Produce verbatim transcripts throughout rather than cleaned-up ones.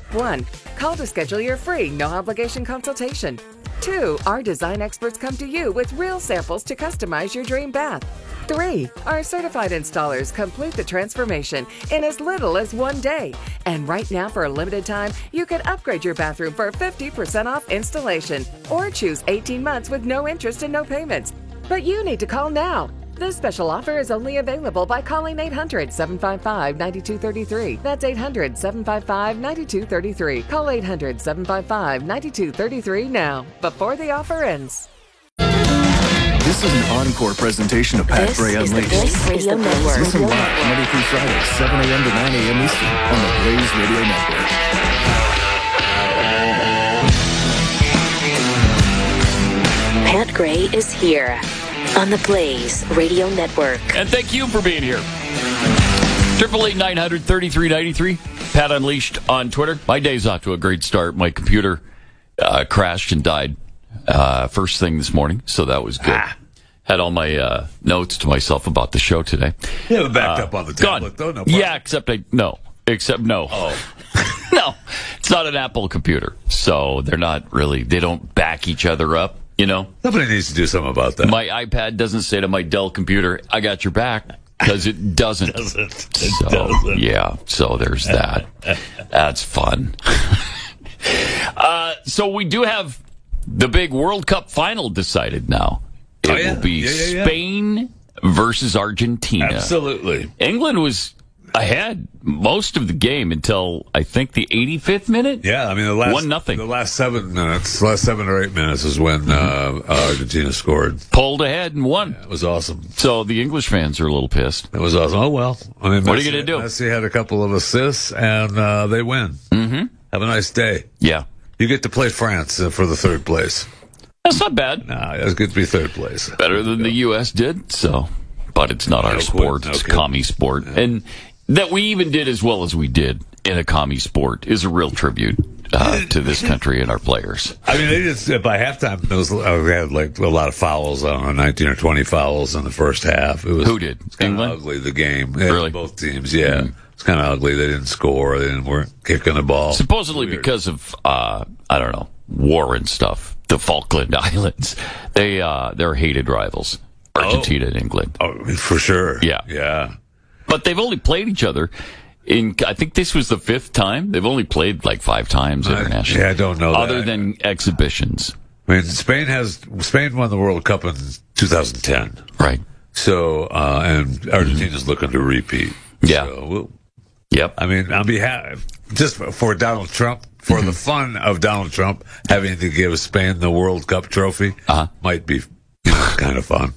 One, call to schedule your free, no-obligation consultation. Two, our design experts come to you with real samples to customize your dream bath. Three, our certified installers complete the transformation in as little as one day. And right now, for a limited time, you can upgrade your bathroom for fifty percent off installation or choose eighteen months with no interest and no payments. But you need to call now. This special offer is only available by calling eight hundred, seven five five, nine two three three. That's eight hundred, seven five five, nine two three three. Call eight hundred, seven five five, nine two three three now, before the offer ends. This is an encore presentation of Pat This Gray is the Unleashed. Blaze Radio Network. Listen live Monday through Friday, seven a.m. to nine a.m. Eastern on the Blaze Radio Network. Pat Gray is here on the Blaze Radio Network. And thank you for being here. Triple eight nine hundred thirty-three ninety-three. Pat Unleashed on Twitter. My day's off to a great start. My computer uh, crashed and died uh, first thing this morning, so that was good. Ah. Had all my uh, notes to myself about the show today. Yeah, backed uh, up on the gone. tablet, though. No problem. Yeah, except I no, except no. Oh, no, it's not an Apple computer, so they're not really. They don't back each other up. You know, somebody needs to do something about that. My iPad doesn't say to my Dell computer, "I got your back," because it doesn't. doesn't. It so, doesn't. Yeah, so there's that. That's fun. uh, so we do have the big World Cup final decided now. It oh, yeah. will be yeah, yeah, yeah. Spain versus Argentina. Absolutely. England was ahead most of the game until I think the eighty-fifth minute. Yeah, I mean the last one nothing. The last seven minutes, the last seven or eight minutes is when uh, Argentina scored, pulled ahead and won. Yeah, it was awesome. So the English fans are a little pissed. It was awesome. Oh well, I mean, what Messi, are you going to do? Messi had a couple of assists and uh, they win. Mm-hmm. Have a nice day. Yeah, you get to play France uh, for the third place. That's not bad. Nah, it's good to be third place. Better than the U S did. So, but it's not no our quit. sport. No it's quit. commie sport, yeah. And that we even did as well as we did in a commie sport is a real tribute uh, to this country and our players. I mean, they just by halftime there was uh, we had like a lot of fouls. I don't know, nineteen or twenty fouls in the first half. It was who did? It's kind of England? ugly. The game, yeah, Really? both teams. Yeah, Mm-hmm. It's kind of ugly. They didn't score. They didn't weren't kicking the ball. Supposedly Weird. because of uh, I don't know, war and stuff. The Falkland Islands. They uh, they're hated rivals. Argentina oh. and England. Oh, for sure. Yeah, yeah. But they've only played each other. In, I think this was the fifth time. They've only played like five times internationally. I, yeah, I don't know Other that. than exhibitions. I mean, Spain has Spain won the World Cup in two thousand ten. Right. So, uh, and Argentina's mm-hmm. looking to repeat. Yeah. So, we'll, yep. I mean, on behalf, just for Donald Trump, for mm-hmm. the fun of Donald Trump having to give Spain the World Cup trophy, uh-huh. might be, you know, kind of fun.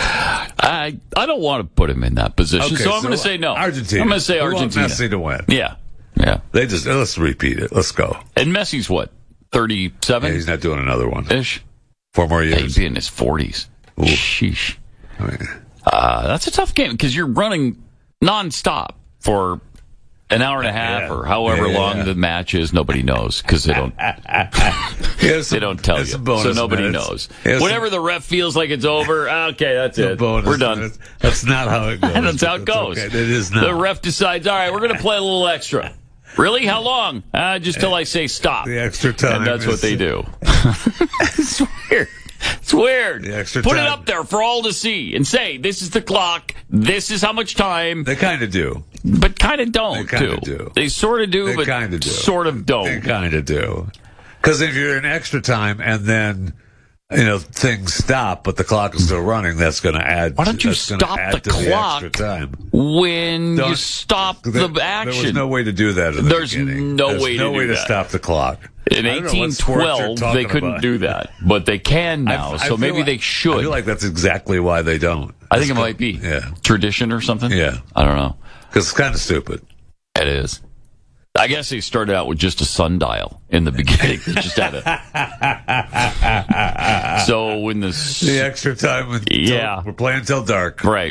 I I don't want to put him in that position, Okay, so I'm so going to say no. Argentina. I'm going to say We want Argentina. Messi to win. Yeah, yeah. They just let's repeat it. Let's go. And Messi's what, thirty-seven? Yeah, he's not doing another one. Ish. Four more Hey, years. he'd be in his forties. Ooh. Sheesh. I mean, Uh, that's a tough game because you're running nonstop for an hour and a half yeah. or however yeah, yeah, long yeah. the match is. Nobody knows because they don't. some, they don't tell you, so nobody minutes. knows. Yeah, Whenever some, the ref feels like it's over, okay, that's it. We're done. Minutes. That's not how it goes. That's how it goes. Okay. It is not. The ref decides, all right, we're going to play a little extra. Really? How long? Uh, just till I say stop. The extra time. And that's is, what they do. It's weird. It's weird. The extra Put time. it up there for all to see and say, this is the clock. This is how much time. They kind of do. But kind of don't, They kinda too. do. They sort of do, They but kinda do. sort of don't. They kind of do. Because if you're in extra time and then, you know, things stop, but the clock is still running, that's going to add. Why don't you that's gonna stop add the to clock The extra time. when Don't- you stop there, the action? There was no way to do that in the There's beginning. no There's way to no do way to that. stop the clock. In I don't know eighteen what sport you're twelve, talking they couldn't about. do that, but they can now. I- I so feel maybe like- they should. I feel like that's exactly why they don't. I think it It's might be Yeah. tradition or something. Yeah. I don't know. Because it's kind of stupid. It is. I guess they started out with just a sundial in the beginning. They just had a. So when the The extra time. Until, Yeah. We're playing till dark. right,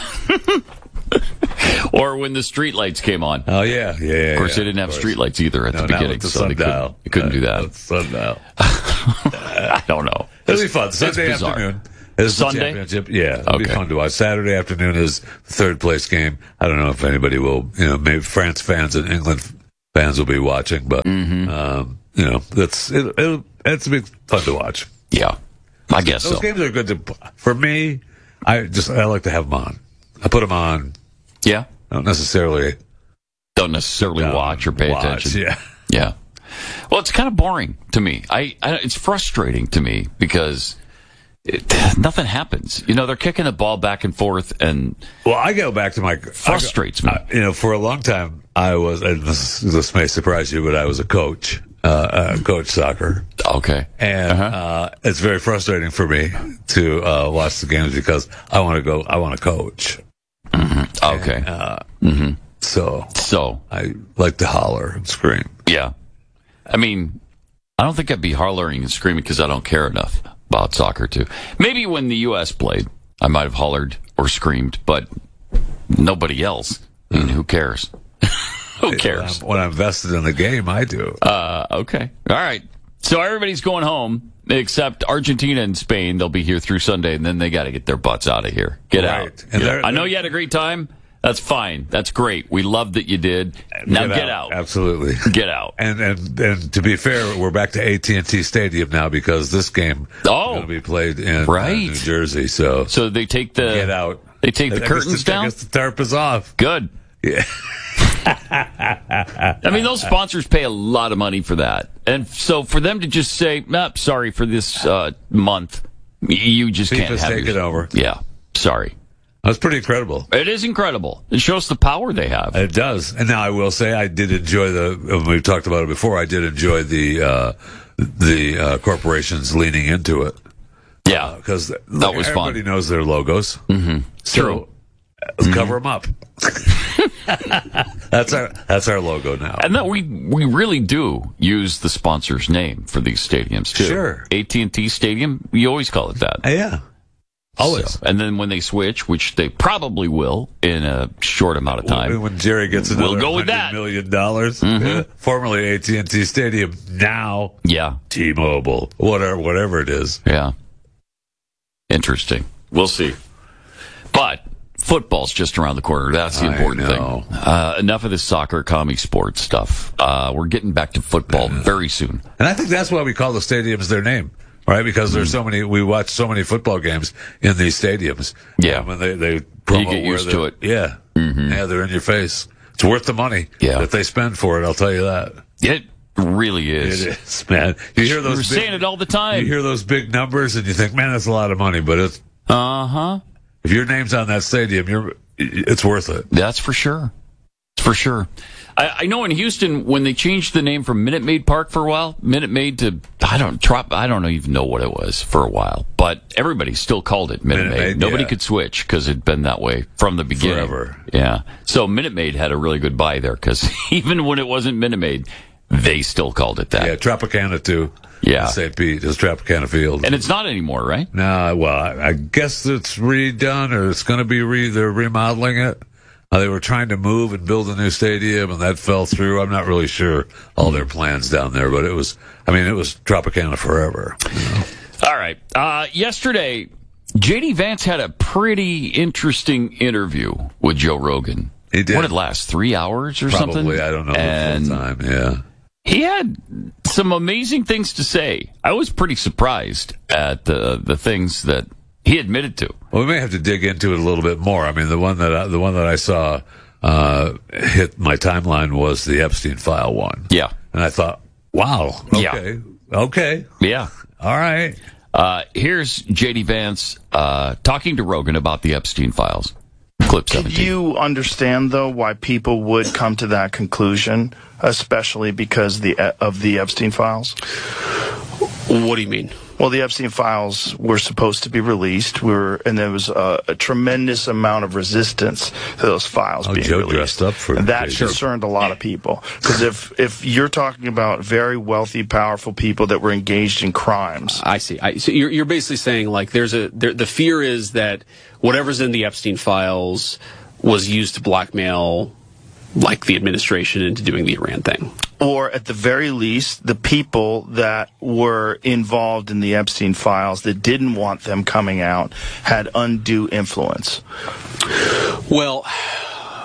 or when the street lights came on. Oh, yeah. Yeah, yeah. Of course, yeah, they didn't have course. street lights either at No, the not beginning, with the so they couldn't, sundial. they couldn't do Uh, that. with sundial. I don't know. It'll be fun. It's Sunday bizarre. afternoon. Is the Sunday? championship. Yeah, it'll be Okay. fun to watch. Saturday afternoon is the third place game. I don't know if anybody will, you know, maybe France fans and England fans will be watching. But Mm-hmm. um, you know, that's it, it'll, it's be fun to watch. Yeah, I guess Those so. games are good to. For me, I just I like to have them on. I put them on. Yeah, I don't necessarily don't necessarily down, watch or pay watch, attention. Yeah. Yeah. Well, it's kind of boring to me. I, I it's frustrating to me because it, nothing happens. You know, they're kicking the ball back and forth, and Well, I go back to my frustrates I, me. I, you know, for a long time, I was. And this, this may surprise you, but I was a coach, uh, uh, coach soccer, Okay. and Uh-huh. uh, it's very frustrating for me to uh, watch the games because I want to go. I want to coach. Okay. Uh, hmm So So, I like to holler and scream. yeah. I mean, I don't think I'd be hollering and screaming because I don't care enough about soccer, too. Maybe when the U S played, I might have hollered or screamed, but nobody else. I mean, who cares? Who cares? When I'm, when I'm vested in the game, I do. Uh, okay. All right. So everybody's going home except Argentina and Spain. They'll be here through Sunday, and then they got to get their butts out of here. Get Right. out. And Get they're- out. I know you had a great time. That's fine. That's great. We love that you did. Now get, out. Absolutely. Get out. And and and to be fair, we're back to A T and T Stadium now because this game Oh. is going to be played in uh, Right. New Jersey. So So they take the get out. They take the I guess curtains the, down. I guess the tarp is off. Good. Yeah. I mean, those sponsors pay a lot of money for that, and so for them to just say, nah, "Sorry for this uh, month," you just can't FIFA's have taken your- over. Yeah. Sorry. That's pretty incredible. It is incredible. It shows the power they have. It does. And now I will say I did enjoy the. We've talked about it before. I did enjoy the uh, the uh, corporations leaning into it Yeah. because That was fun. everybody knows their logos. Mm-hmm. So True. uh, cover them up. that's our that's our logo now. And that we we really do use the sponsor's name for these stadiums too. Sure. A T and T Stadium, you always call it that. Yeah. Always. So, and then when they switch, which they probably will in a short amount of time. When Jerry gets another We'll go with one hundred that. million dollars, Mhm. uh, formerly A T and T Stadium, now Yeah. T-Mobile, whatever whatever it is. Yeah. Interesting. We'll see. But football's just around the corner. That's the I important know. thing. Uh, enough of this soccer, commie sports stuff. Uh, we're getting back to football very soon. And I think that's why we call the stadiums their name. Right, because there's so many. We watch so many football games in these stadiums. Yeah. when they they promote get where used they're- to it. Yeah, yeah, they're in your face. It's worth the money Yeah. that they spend for it. I'll tell you that. It really is. It is, man. You hear those? We're big, saying it all the time. You hear those big numbers, and you think, man, that's a lot of money. But it's Uh huh. if your name's on that stadium, you're it's worth it. That's for sure. For sure. I, I know in Houston when they changed the name from Minute Maid Park for a while, Minute Maid to I don't trop, I don't even know what it was for a while, but everybody still called it Minute, Minute Maid. Maid, Nobody yeah. could switch because it'd been that way from the beginning. Forever. Yeah. So Minute Maid had a really good buy there because even when it wasn't Minute Maid, they still called it that. Yeah, Tropicana too. Yeah. Saint Pete is Tropicana Field. And it's not anymore, right? No, well, I, I guess it's redone or it's going to be re. They're remodeling it. Uh, they were trying to move and build a new stadium, and that fell through. I'm not really sure all their plans down there, but it was. I mean, it was Tropicana forever. You know? All right. Uh, yesterday, J D Vance had a pretty interesting interview with Joe Rogan. He did. What did it last? Three hours or something? Probably, I don't know. And The full time, yeah. he had some amazing things to say. I was pretty surprised at the the things that he admitted to. Well, we may have to dig into it a little bit more. I mean, the one that I, the one that I saw uh, hit my timeline was the Epstein file one. Yeah. And I thought, wow, Yeah. okay, okay, Yeah. all right. Uh, here's J D Vance uh, talking to Rogan about the Epstein files. Clip Could seventeen. you understand, though, why people would come to that conclusion, especially because the of the Epstein files? What do you mean? Well, the Epstein files were supposed to be released, we were, and there was a, a tremendous amount of resistance to those files Oh, being Joe released. dressed up for and that Sure. concerned a lot of people. Because if, if you're talking about very wealthy, powerful people that were engaged in crimes, I see. I, so you're, you're basically saying, like, there's a there, the fear is that whatever's in the Epstein files was used to blackmail, like, the administration into doing the Iran thing. or at the very least, the people that were involved in the Epstein files that didn't want them coming out had undue influence. Well,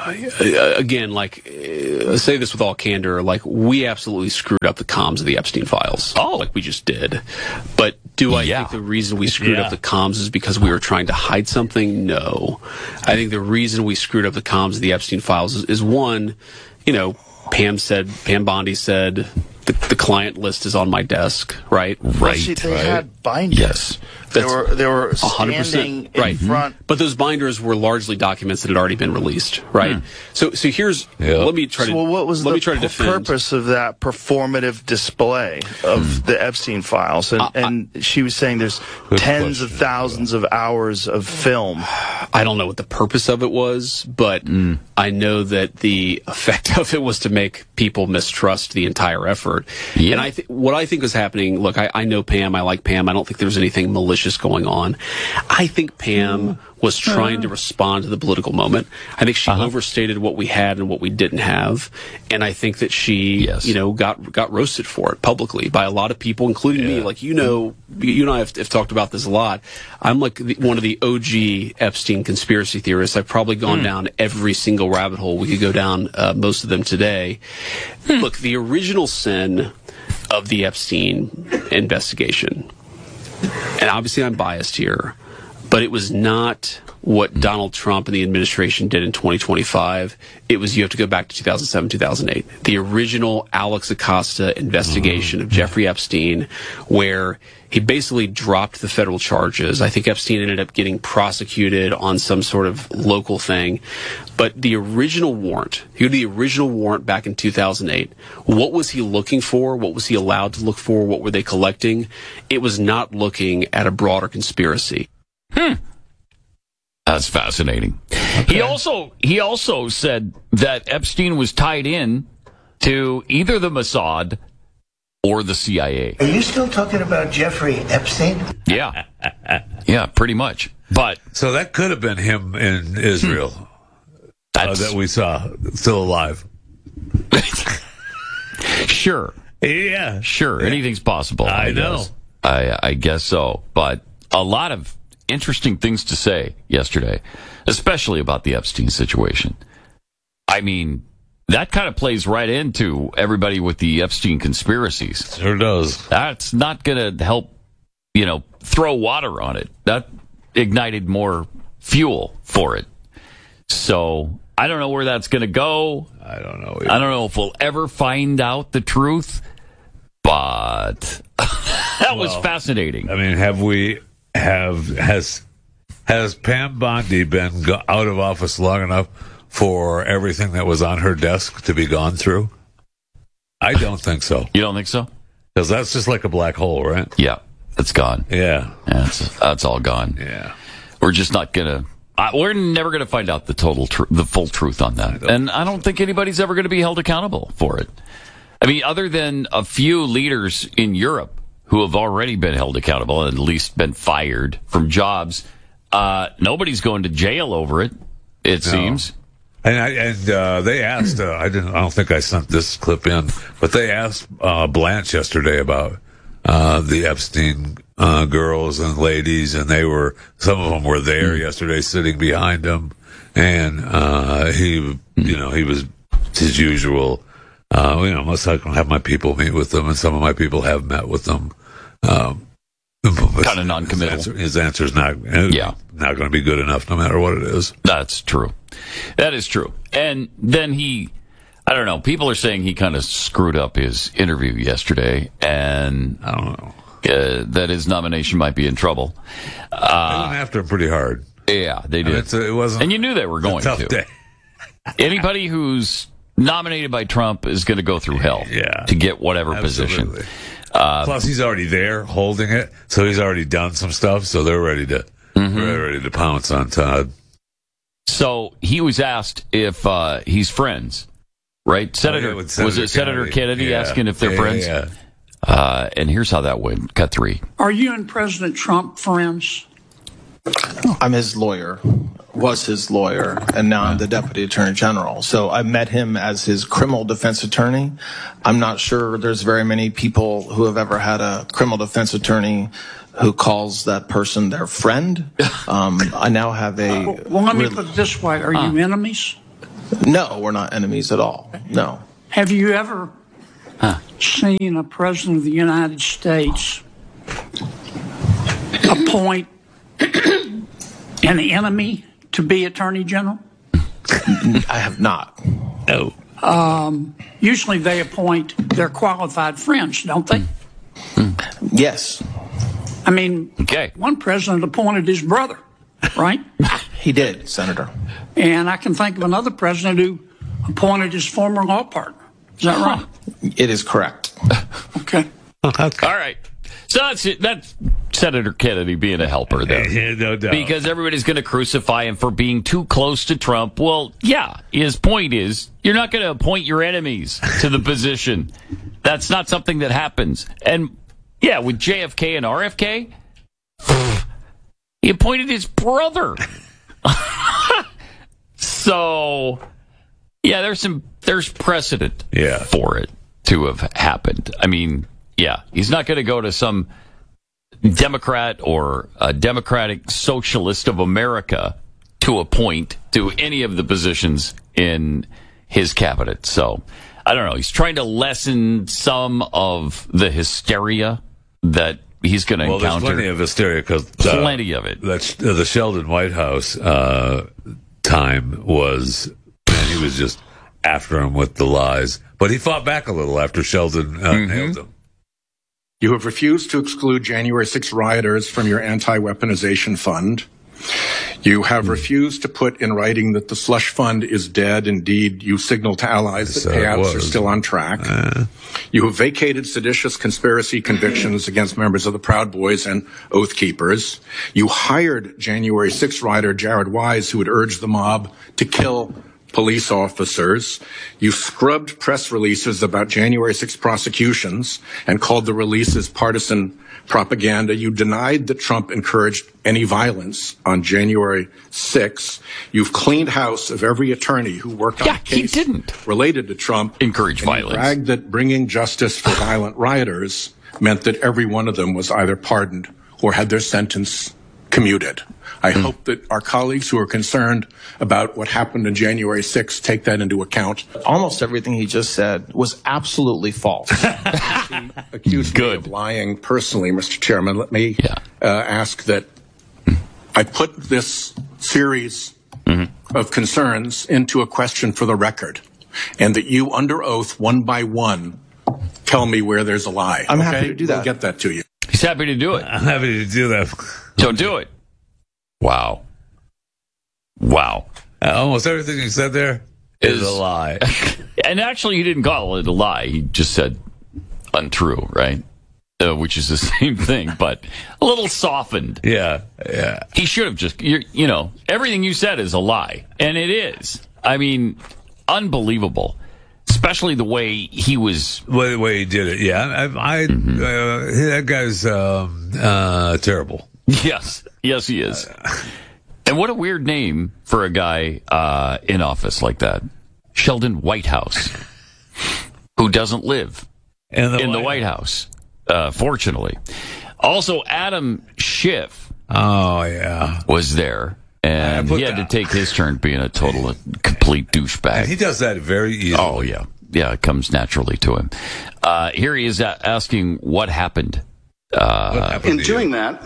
again, like, uh, say this with all candor, like, we absolutely screwed up the comms of the Epstein files. Oh. Like we just did. But do I Yeah. think the reason we screwed Yeah. up the comms is because we were trying to hide something? No. I think the reason we screwed up the comms of the Epstein files is, is one, you know, Pam said, Pam Bondi said, the, the client list is on my desk, right? Well, see, they right. had binders. Yes. They That's were they were one hundred percent standing in right. front. But those binders were largely documents that had already been released, right? Hmm. So, so here's Yeah. let me try So, to well, what was let the me try to pu- defend. purpose of that performative display of Hmm. the Epstein files? And, Uh, and she was saying there's Good tens of question. thousands of hours of film. I don't know what the purpose of it was, but I know that the effect of it was to make people mistrust the entire effort. Yeah. And I th- what I think was happening, look, I, I know Pam, I like Pam, I don't think there was anything malicious going on. I think Pam was trying to respond to the political moment. I think she Uh-huh. overstated what we had and what we didn't have. And I think that she, Yes. you know, got got roasted for it publicly by a lot of people, including me. Like, you know, you and I have, have talked about this a lot. I'm like the, one of the O G Epstein conspiracy theorists. I've probably gone down every single rabbit hole. We could go down uh, most of them today. Look, the original sin of the Epstein investigation, and obviously I'm biased here, but it was not what Donald Trump and the administration did in twenty twenty-five. It was, you have to go back to two thousand seven, two thousand eight. The original Alex Acosta investigation of Jeffrey Epstein, where he basically dropped the federal charges. I think Epstein ended up getting prosecuted on some sort of local thing. But the original warrant, he had the original warrant back in two thousand eight. What was he looking for? What was he allowed to look for? What were they collecting? It was not looking at a broader conspiracy. That's fascinating. He also he also said that Epstein was tied in to either the Mossad or the C I A. Are you still talking about Jeffrey Epstein? Yeah, yeah, pretty much. But So that could have been him in Israel uh, that's that we saw still alive. sure, Yeah, sure, anything's possible. I know. guess. I I guess so. But a lot of interesting things to say yesterday, especially about the Epstein situation. I mean, that kind of plays right into everybody with the Epstein conspiracies. Sure does. That's not going to help, you know, throw water on it. That ignited more fuel for it. So I don't know where that's going to go. I don't know. I don't know if we'll ever find out the truth, but that was Well, fascinating. I mean, have we have has has Pam Bondi been go- out of office long enough for everything that was on her desk to be gone through? I don't think so, You don't think so? because that's just like a black hole, right? Yeah, it's gone. Yeah, That's that's all gone. yeah. We're just not gonna. Uh, we're never gonna find out the total, tr- the full truth on that, and I don't think anybody's ever gonna be held accountable for it. I mean, other than a few leaders in Europe who have already been held accountable and at least been fired from jobs, uh, nobody's going to jail over it. It No. seems. And I, and uh, they asked. Uh, I didn't. I don't think I sent this clip in, but they asked uh, Blanche yesterday about uh, the Epstein uh, girls and ladies, and they were some of them were there yesterday, sitting behind him, and uh, he, you know, he was his usual. Uh, you know, most I can have my people meet with them, and some of my people have met with them. Um, Kind of non-committal. His, answer, his answer's not. Yeah. not going to be good enough, no matter what it is. That's true. That is true. And then he, I don't know, people are saying he kind of screwed up his interview yesterday and I don't know. uh, that his nomination might be in trouble. They went after him pretty hard. Yeah, they I mean, did. it's a- it wasn't. And you knew they were going It's a tough to. day. Anybody who's nominated by Trump is going to go through hell Yeah. to get whatever Absolutely. position. Uh, Plus, he's already there holding it, so he's already done some stuff. So they're ready to Mm-hmm. they're ready to pounce on Todd. So he was asked if uh, he's friends, right? Senator, Oh, yeah, with was it Senator Kennedy, Yeah. asking if they're Yeah, friends? Yeah, Uh, and here's how that went. Cut three. Are you and President Trump friends? I'm his lawyer, was his lawyer, and now I'm the Deputy Attorney General. So I met him as his criminal defense attorney. I'm not sure there's very many people who have ever had a criminal defense attorney who calls that person their friend. Um, I now have a... Well, let me really- put it this way. Are you enemies? No, we're not enemies at all. No. Have you ever huh. seen a president of the United States appoint an enemy to be Attorney General? I have not. No. Um, usually they appoint their qualified friends, don't they? Mm. Yes. I mean, okay. One president appointed his brother, right? He did, Senator. And I can think of another president who appointed his former law partner. Is that right? It is correct. Okay. okay. All right. So that's it. That's Senator Kennedy being a helper there. Yeah, no doubt. Because everybody's going to crucify him for being too close to Trump. Well, yeah, his point is you're not going to appoint your enemies to the position. That's not something that happens. And, yeah, with J F K and R F K, he appointed his brother. So, yeah, there's some there's precedent yeah. for it to have happened. I mean, yeah, he's not going to go to some Democrat or a Democratic Socialist of America to appoint to any of the positions in his cabinet. So, I don't know. He's trying to lessen some of the hysteria that he's going to well, encounter. Well, there's plenty of hysteria. Cause, uh, plenty of it. That's, uh, the Sheldon Whitehouse uh, time was, man, he was just after him with the lies. But he fought back a little after Sheldon uh, mm-hmm. nailed him. You have refused to exclude January sixth rioters from your anti-weaponization fund. You have mm. refused to put in writing that the slush fund is dead. Indeed, you signaled to allies that payouts are still on track. Uh. You have vacated seditious conspiracy convictions against members of the Proud Boys and Oath Keepers. You hired January sixth rider Jared Wise, who had urged the mob to kill police officers. You scrubbed press releases about January sixth prosecutions and called the releases partisan propaganda. You denied that Trump encouraged any violence on January sixth. You've cleaned house of every attorney who worked yeah, on a case he didn't. related to Trump. Encourage and violence. You bragged that bringing justice for violent rioters meant that every one of them was either pardoned or had their sentence commuted. I mm. hope that our colleagues who are concerned about what happened on January sixth take that into account. Almost everything he just said was absolutely false. He accused Good. me of lying personally, Mister Chairman. Let me yeah. uh, ask that I put this series mm-hmm. of concerns into a question for the record, and that you, under oath, one by one, tell me where there's a lie. I'm okay? happy to do that. We'll get that to you. He's happy to do it. I'm happy to do that. So do it. Wow. Wow. Uh, almost everything you said there is, is a lie. And actually, he didn't call it a lie. He just said untrue, right? Uh, which is the same thing, but a little softened. Yeah, yeah. He should have just, you're, you know, everything you said is a lie. And it is. I mean, unbelievable. Especially the way he was. The way he did it, yeah. I, I mm-hmm. uh, that guy's um, uh, terrible. Yes. Yes, he is. And what a weird name for a guy uh, in office like that. Sheldon Whitehouse, who doesn't live in the, in White, the White House, uh, fortunately. Also, Adam Schiff oh, yeah. was there, and he had that. to take his turn being a total, complete douchebag. And he does that very easily. Oh, yeah. Yeah, it comes naturally to him. Uh, here he is a- asking what happened. Uh, what happened in doing that,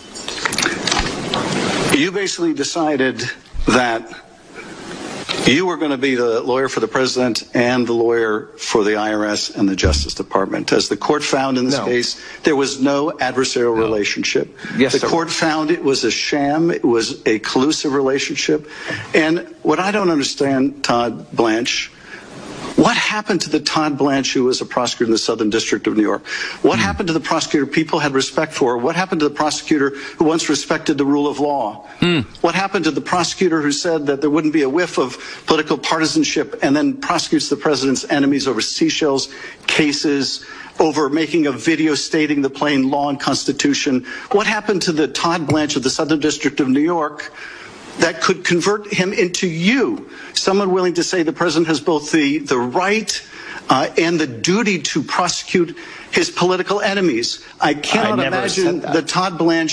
you basically decided that you were going to be the lawyer for the president and the lawyer for the I R S and the Justice Department. As the court found in this no. case, there was no adversarial no. relationship. Yes, the sir. court found it was a sham. It was a collusive relationship. And what I don't understand, Todd Blanche, what happened to the Todd Blanche who was a prosecutor in the Southern District of New York? What mm. happened to the prosecutor people had respect for? What happened to the prosecutor who once respected the rule of law? Mm. What happened to the prosecutor who said that there wouldn't be a whiff of political partisanship and then prosecutes the president's enemies over Seychelles cases, over making a video stating the plain law and Constitution? What happened to the Todd Blanche of the Southern District of New York that could convert him into you, someone willing to say the president has both the, the right uh, and the duty to prosecute his political enemies? I cannot I imagine the Todd Blanche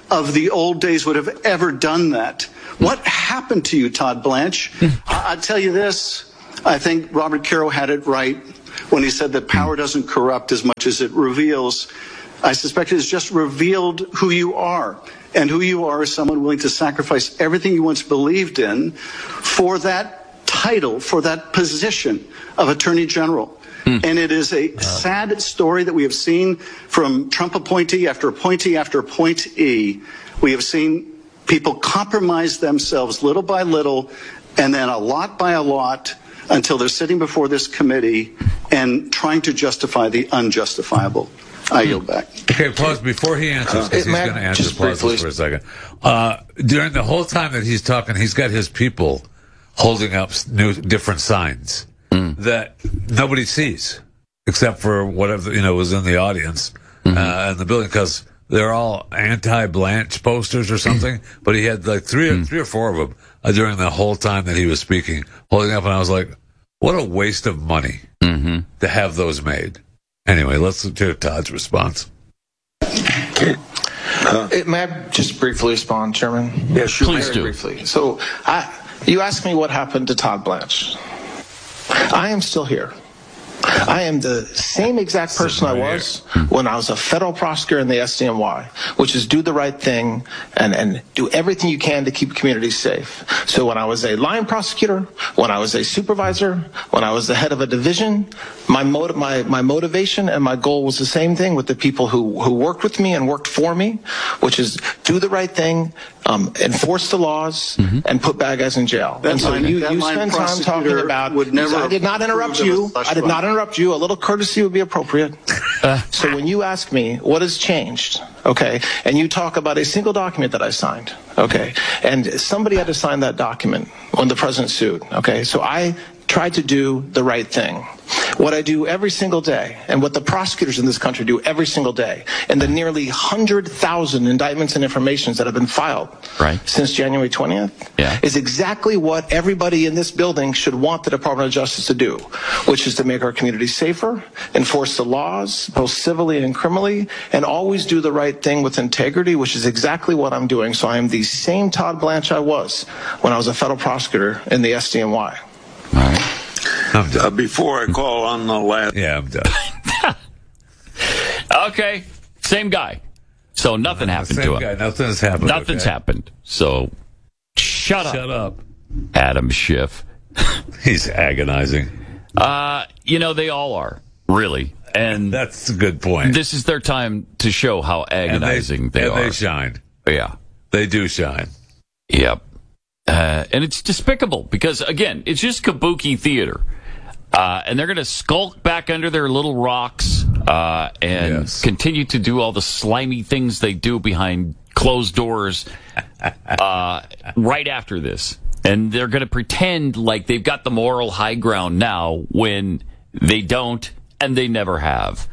of the old days would have ever done that. What happened to you, Todd Blanche? I- I'll tell you this. I think Robert Caro had it right when he said that power doesn't corrupt as much as it reveals. I suspect it has just revealed who you are. And who you are is someone willing to sacrifice everything you once believed in for that title, for that position of Attorney General. Mm. And it is a sad story that we have seen from Trump appointee after appointee after appointee. We have seen people compromise themselves little by little and then a lot by a lot until they're sitting before this committee and trying to justify the unjustifiable. I yield back. Okay, pause before he answers, because he's going to answer. Pause this for a second. Uh, during the whole time that he's talking, he's got his people holding up new, different signs mm. that nobody sees, except for whatever, you know, was in the audience mm-hmm. uh, in the building, because they're all anti-Blanche posters or something. But he had like three, mm. three or four of them uh, during the whole time that he was speaking, holding up, and I was like, what a waste of money mm-hmm. to have those made. Anyway, let's hear Todd's response. Okay. Uh, may I just briefly respond, Chairman? Yeah, sure. Please Very do. Briefly. So, I, you asked me what happened to Todd Blanche. I am still here. I am the same exact person I was when I was a federal prosecutor in the S D N Y, which is do the right thing and, and do everything you can to keep communities safe. So when I was a line prosecutor, when I was a supervisor, when I was the head of a division, my, motiv- my, my motivation and my goal was the same thing with the people who, who worked with me and worked for me, which is do the right thing, um, enforce the laws, mm-hmm. and put bad guys in jail. That and so line, you, you spend time talking about, would never I did not interrupt you. I did not interrupt you. A little courtesy would be appropriate. Uh, so when you ask me what has changed, okay, and you talk about a single document that I signed, okay, and somebody had to sign that document when the president sued, okay, so I tried to do the right thing. What I do every single day, and what the prosecutors in this country do every single day, and the nearly one hundred thousand indictments and informations that have been filed right. since January twentieth, yeah. is exactly what everybody in this building should want the Department of Justice to do, which is to make our communities safer, enforce the laws, both civilly and criminally, and always do the right thing with integrity, which is exactly what I'm doing. So I am the same Todd Blanche I was when I was a federal prosecutor in the S D N Y. All right. I'm done. Uh, before I call on the last... Yeah, I'm done. Okay. Same guy. So nothing uh, happened same to him. Guy. Nothing's happened. Nothing's okay. happened. So shut up. Shut up. Adam Schiff. He's agonizing. Uh, you know, they all are, really. And that's a good point. This is their time to show how agonizing and they, they and are. They shine. Yeah. They do shine. Yep. Uh, and it's despicable because, again, it's just kabuki theater. Uh, and they're going to skulk back under their little rocks uh, and yes. continue to do all the slimy things they do behind closed doors uh, right after this. And they're going to pretend like they've got the moral high ground now when they don't and they never have.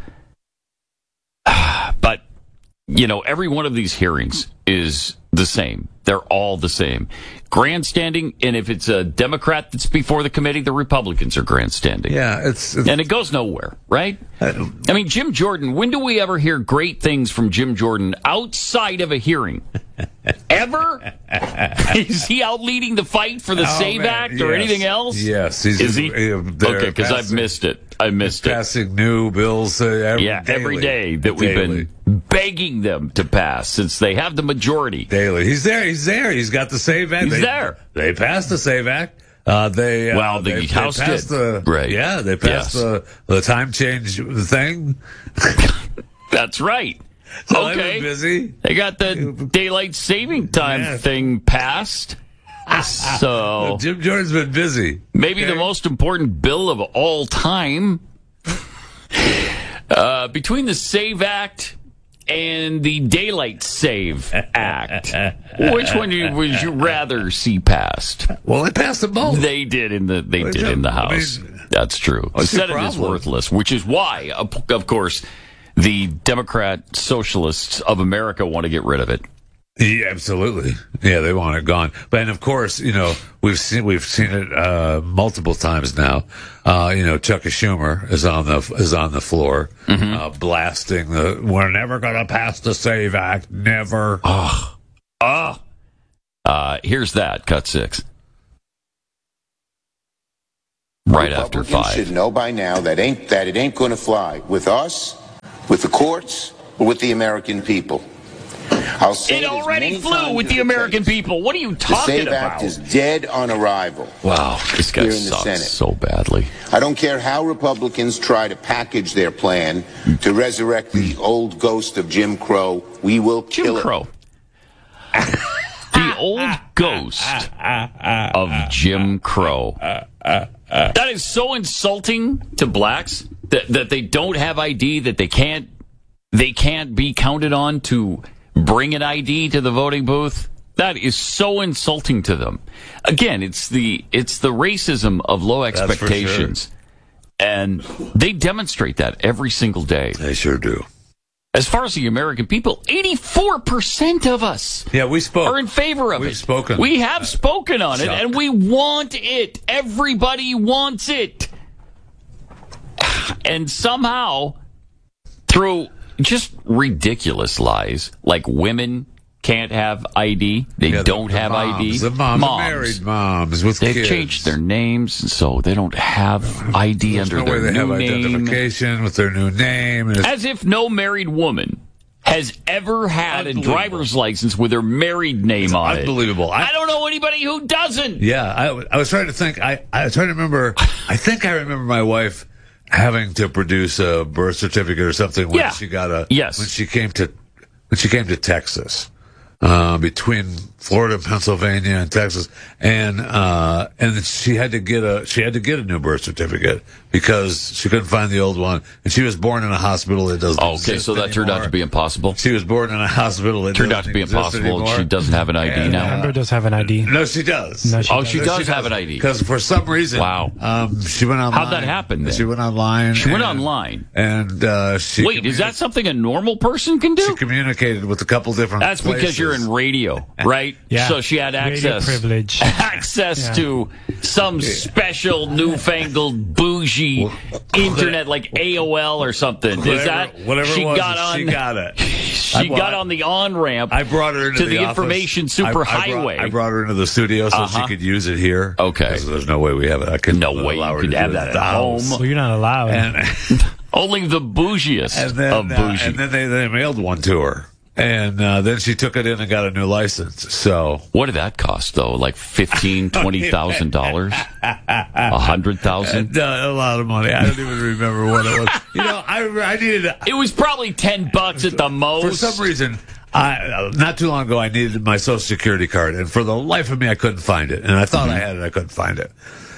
But, you know, every one of these hearings is the same. They're all the same. Grandstanding, and if it's a Democrat that's before the committee, the Republicans are grandstanding. Yeah, it's, it's and it goes nowhere, right? I, I mean, Jim Jordan, when do we ever hear great things from Jim Jordan outside of a hearing? Ever? Is he out leading the fight for the oh, SAVE man. Act or yes. anything else? Yes. He's Is he? Uh, okay, because I've missed it. I missed it. Passing new bills uh, every Yeah, daily. every day that we've daily. been begging them to pass since they have the majority. Daily. He's there. He's there. He's got the SAVE Act. He's they, there. They passed the SAVE Act. Uh, they, uh, well, the they, House they passed did. The, right. Yeah, they passed yes. the, the time change thing. That's right. So okay. Busy. They got the daylight saving time yeah. thing passed. So Jim Jordan's been busy. Maybe okay. the most important bill of all time. Uh, between the SAVE Act and the Daylight Save Act, which one would you rather see passed? Well, they passed them both. They did in the they did in the House. I mean, that's true. The Senate is worthless, which is why, of course, the Democrat Socialists of America want to get rid of it. Yeah, absolutely. Yeah, they want it gone. But and of course, you know, we've seen we've seen it uh, multiple times now. Uh, you know, Chuck Schumer is on the is on the floor, mm-hmm. uh, blasting the "We're never going to pass the SAVE Act, never." Oh, oh. Uh, here's that cut six. Right after five. Should know by now that ain't that it ain't going to fly with us, with the courts, or with the American people. I'll say it already flew with the American people. What are you talking about? The SAVE Act is dead on arrival. Wow, this guy sucks so badly. I don't care how Republicans try to package their plan to resurrect the old ghost of Jim Crow. We will kill Jim Crow. The old ghost of Jim Crow. That is so insulting to blacks that, that they don't have I D, that they can't they can't be counted on to bring an I D to the voting booth. That is so insulting to them. Again, it's the it's the racism of low expectations. Sure. And they demonstrate that every single day. They sure do. As far as the American people, eighty-four percent of us yeah, we spoke. are in favor of We've it. Spoken. We have spoken on Chuck. it, and we want it. Everybody wants it. And somehow, through just ridiculous lies, like women can't have I D, they yeah, don't the, the have moms, I D. The moms, moms. The married moms with They've kids. changed their names, so they don't have I D There's under no their way they new have name. Identification with their new name. It's As if no married woman has ever had a driver's license with her married name it's on unbelievable. it. Unbelievable. I, I don't know anybody who doesn't. Yeah, I, I was trying to think. I, I was trying to remember. I think I remember my wife having to produce a birth certificate or something when yeah. she got a yes. when she came to when she came to Texas. Uh, between Florida, Pennsylvania, and Texas, and uh, and she had to get a she had to get a new birth certificate because she couldn't find the old one, and she was born in a hospital that doesn't. Oh, okay, so that anymore. turned out to be impossible. She was born in a hospital that turned out to be impossible. Anymore. She doesn't have an I D and, now. Amber does have an I D. No, she does. No, she oh, does. she does, she does have an I D because for some reason, wow, um, she went online. How'd that happen? Then? She went online. She went and, online, and uh, she wait. Is that something a normal person can do? She communicated with a couple different. That's places. Because you're in radio, right? Yeah. So she had access, privilege. access yeah. to some special newfangled bougie well, internet like A O L or something. Whatever, Is that whatever she it was, got on? She got it. She brought, got on the on ramp. I brought her into to the, the information office. super I, I highway. Brought, I brought her into the studio so uh-huh. she could use it here. Okay, there's no way we have it. I couldn't. No way you could have that at home. Well, you're not allowed. And, only the bougiest and then, of bougie. Uh, and then they, they mailed one to her. And uh, then she took it in and got a new license. So what did that cost, though? Like fifteen, twenty thousand dollars, a hundred thousand? A lot of money. I don't even remember what it was. You know, I I needed. A, it was probably ten bucks at the most. For some reason, I not too long ago I needed my Social Security card, and for the life of me I couldn't find it. And I thought mm-hmm. I had it, I couldn't find it.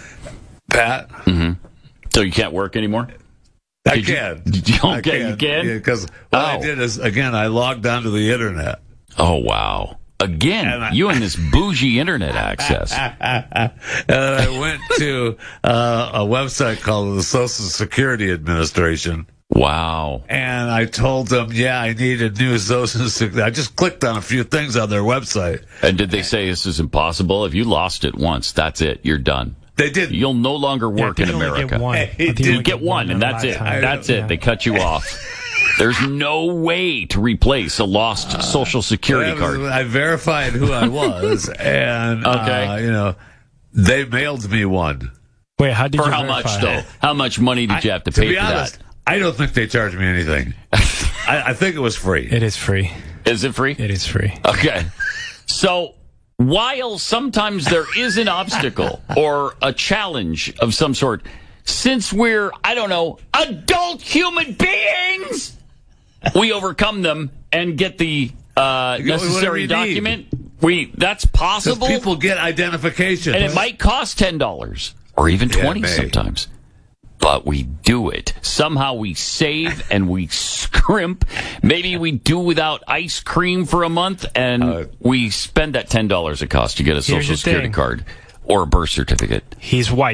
Pat. Mm-hmm. So you can't work anymore? I did can. You, did you, okay, I can. you can? Because what oh. I did is, again, I logged onto the internet. Oh, wow. Again, and I, you and this bougie internet access. And I went to uh, a website called the Social Security Administration. Wow. And I told them, yeah, I need a new Social Security. I just clicked on a few things on their website. And did they say this is impossible? If you lost it once, that's it. You're done. They did. You'll no longer work yeah, in America. Get one. You get, get one, and that's it. That's it. Yeah. They cut you off. There's no way to replace a lost uh, Social Security card. I verified who I was, and okay. uh, you know, they mailed me one. Wait, how did for you how verify? much though? How much money did you have to I, pay to be for honest, that? I don't think they charged me anything. I, I think it was free. It is free. Is it free? It is free. Okay, so. While sometimes there is an obstacle or a challenge of some sort, since we're, I don't know, adult human beings, we overcome them and get the uh, necessary document. We That's possible. People get identification. And it might cost ten dollars or even twenty dollars yeah, sometimes. But we do it. Somehow we save and we scrimp. Maybe we do without ice cream for a month, and uh, we spend that ten dollars it costs to get a Social Security card or a birth certificate. He's white,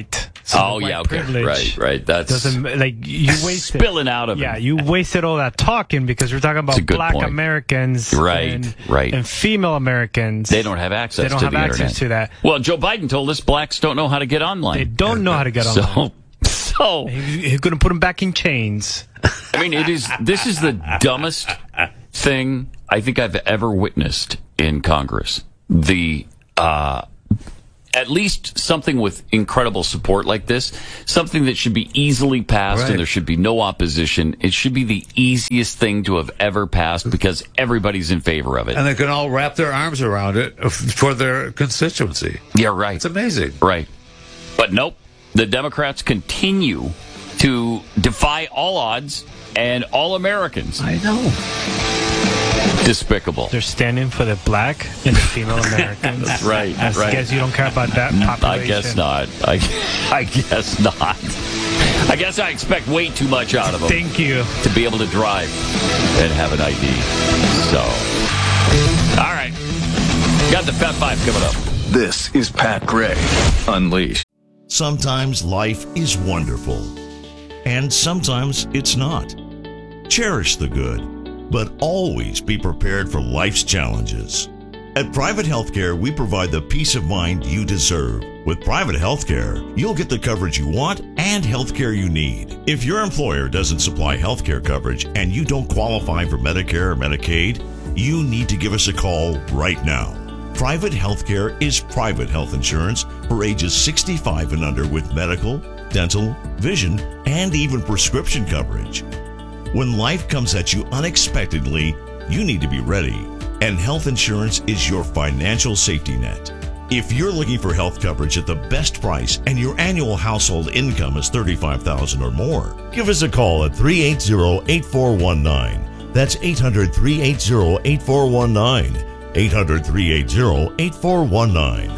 So oh the white yeah, okay, privilege right, right. That's doesn't like you wasted spilling out of yeah, it. you wasted all that talking because we're talking about a good black point. Americans, Right, and, right. and female Americans. They don't have access. They don't to have the access internet. to that. Well, Joe Biden told us blacks don't know how to get online. They don't know how to get so, online. So He- he's going to put them back in chains. I mean, it is. This is the dumbest thing I think I've ever witnessed in Congress. The uh, at least something with incredible support like this, something that should be easily passed, Right. and there should be no opposition. It should be the easiest thing to have ever passed because everybody's in favor of it. And they can all wrap their arms around it for their constituency. Yeah, right. It's amazing. Right. But nope. The Democrats continue to defy all odds and all Americans. I know. Despicable. They're standing for the black and the female Americans. That's right. I right. guess you don't care about that population. I guess not. I, I guess not. I guess I expect way too much out of them. Thank you. To be able to drive and have an I D. So, all right. Got the Fat Five coming up. This is Pat Gray Unleashed. Sometimes life is wonderful, and sometimes it's not. Cherish the good, but always be prepared for life's challenges. At Private Healthcare, we provide the peace of mind you deserve. With Private Healthcare, you'll get the coverage you want and healthcare you need. If your employer doesn't supply healthcare coverage and you don't qualify for Medicare or Medicaid, you need to give us a call right now. Private Healthcare is private health insurance for ages sixty-five and under with medical, dental, vision, and even prescription coverage. When life comes at you unexpectedly, you need to be ready, and health insurance is your financial safety net. If you're looking for health coverage at the best price and your annual household income is thirty-five thousand dollars or more, give us a call at three eight zero, eight four one nine. That's eight hundred, three eight zero, eight four one nine. eight hundred, three eight zero, eight four one nine.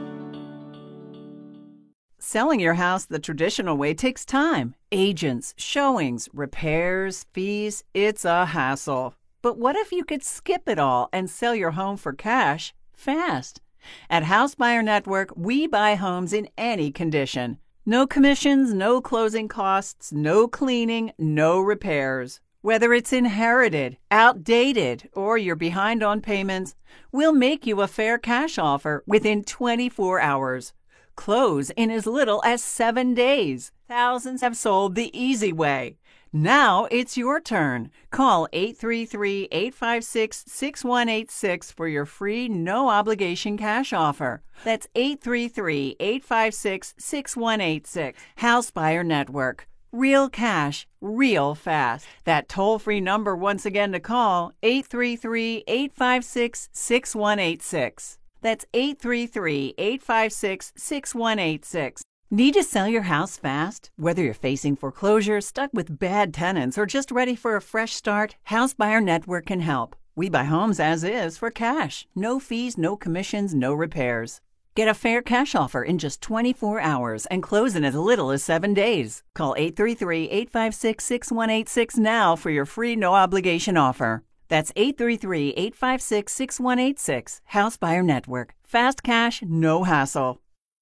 Selling your house the traditional way takes time. Agents, showings, repairs, fees. It's a hassle. But what if you could skip it all and sell your home for cash fast? At House Buyer Network, we buy homes in any condition. No commissions, no closing costs, no cleaning, no repairs. Whether it's inherited, outdated, or you're behind on payments, we'll make you a fair cash offer within twenty-four hours. Close in as little as seven days. Thousands have sold the easy way. Now it's your turn. Call eight three three, eight five six, six one eight six for your free no-obligation cash offer. That's eight three three, eight five six, six one eight six. House Buyer Network. Real cash, real fast. That toll-free number once again to call, eight three three, eight five six, six one eight six. That's eight three three, eight five six, six one eight six. Need to sell your house fast? Whether you're facing foreclosure, stuck with bad tenants, or just ready for a fresh start, House Buyer Network can help. We buy homes as is for cash. No fees, no commissions, no repairs. Get a fair cash offer in just twenty-four hours and close in as little as seven days. Call eight three three, eight five six, six one eight six now for your free no-obligation offer. That's eight three three, eight five six, six one eight six. House Buyer Network. Fast cash, no hassle.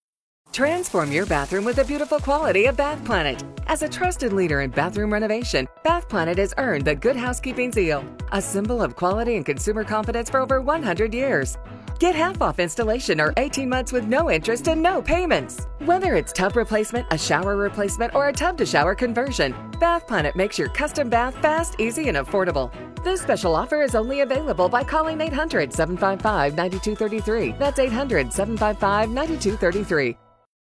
Transform your bathroom with the beautiful quality of Bath Planet. As a trusted leader in bathroom renovation, Bath Planet has earned the Good Housekeeping seal, a symbol of quality and consumer confidence for over one hundred years. Get half off installation or eighteen months with no interest and no payments. Whether it's tub replacement, a shower replacement, or a tub-to-shower conversion, Bath Planet makes your custom bath fast, easy, and affordable. This special offer is only available by calling eight hundred, seven five five, nine two three three. That's eight hundred, seven five five, nine two three three.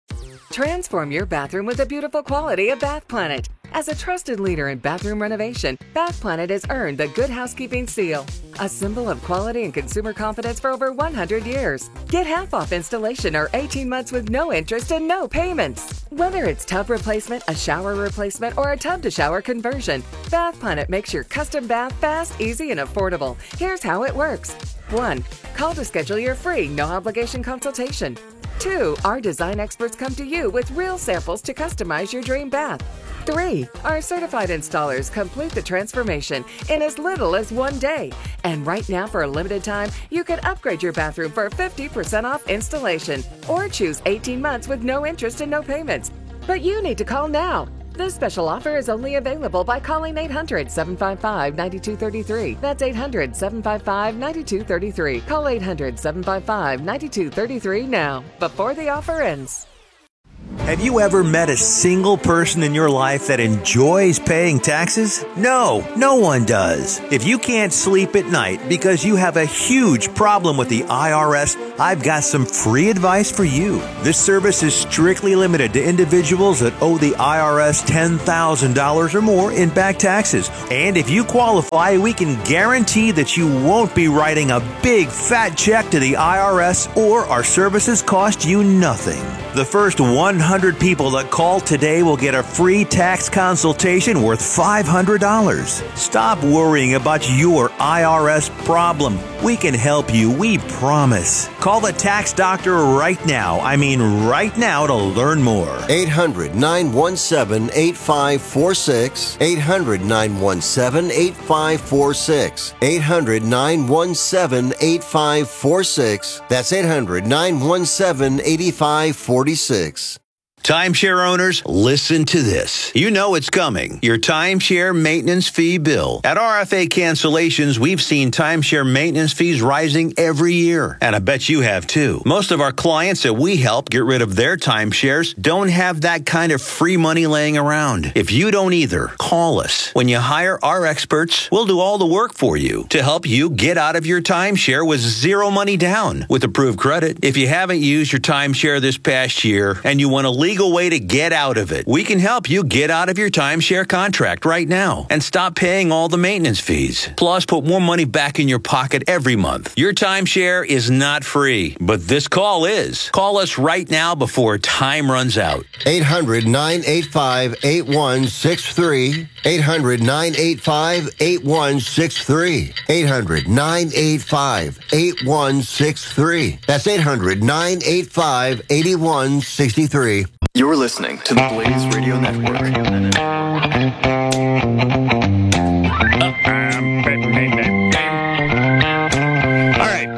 Transform your bathroom with the beautiful quality of Bath Planet. As a trusted leader in bathroom renovation, Bath Planet has earned the Good Housekeeping seal, a symbol of quality and consumer confidence for over one hundred years. Get half off installation or eighteen months with no interest and no payments. Whether it's tub replacement, a shower replacement, or a tub-to-shower conversion, Bath Planet makes your custom bath fast, easy, and affordable. Here's how it works. one. Call to schedule your free no-obligation consultation. two. Our design experts come to you with real samples to customize your dream bath. three. Our certified installers complete the transformation in as little as one day. And right now, for a limited time, you can upgrade your bathroom for fifty percent off installation or choose eighteen months with no interest and no payments. But you need to call now. This special offer is only available by calling eight hundred, seven five five, nine two three three. That's eight hundred, seven five five, nine two three three. Call eight hundred, seven five five, nine two three three now, before the offer ends. Have you ever met a single person in your life that enjoys paying taxes? No, no one does. If you can't sleep at night because you have a huge problem with the I R S, I've got some free advice for you. This service is strictly limited to individuals that owe the I R S ten thousand dollars or more in back taxes. And if you qualify, we can guarantee that you won't be writing a big fat check to the I R S, or our services cost you nothing. The first one hundred people that call today will get a free tax consultation worth five hundred dollars. Stop worrying about your I R S problem. We can help you, we promise. Call the tax doctor right now. I mean right now to learn more. eight hundred, nine one seven, eight five four six. eight hundred, nine one seven, eight five four six. eight hundred, nine one seven, eight five four six. That's eight hundred, nine one seven, eight five four six. Timeshare owners, listen to this. You know it's coming. Your timeshare maintenance fee bill. At R F A Cancellations, we've seen timeshare maintenance fees rising every year. And I bet you have too. Most of our clients that we help get rid of their timeshares don't have that kind of free money laying around. If you don't either, call us. When you hire our experts, we'll do all the work for you to help you get out of your timeshare with zero money down with approved credit. If you haven't used your timeshare this past year and you want to leave legal way to get out of it. We can help you get out of your timeshare contract right now and stop paying all the maintenance fees. Plus, put more money back in your pocket every month. Your timeshare is not free, but this call is. Call us right now before time runs out. eight hundred, nine eight five, eight one six three. eight hundred, nine eight five, eight one six three. eight hundred, nine eight five, eight one six three. That's eight hundred, nine eight five, eight one six three. You're listening to the Blaze Radio Network. All right.